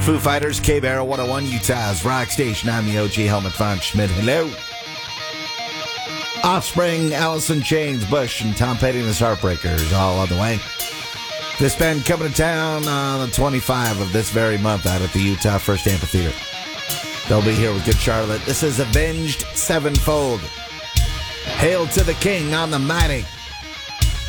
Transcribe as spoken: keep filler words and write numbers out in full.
Foo Fighters, K-Barrow one oh one, Utah's Rock Station. I'm the O G Helmut von Schmidt. Hello. Offspring, Alice in Chains, Bush, and Tom Petty and his Heartbreakers all on the way. This band coming to town on the twenty-fifth of this very month out at the Utah First Amphitheater. They'll be here with Good Charlotte. This is Avenged Sevenfold. Hail to the King on the mighty.